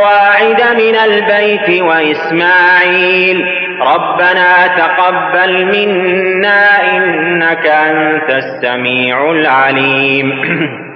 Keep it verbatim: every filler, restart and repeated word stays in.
قواعد من البيت وإسماعيل ربنا تقبل منا إنك أنت السميع العليم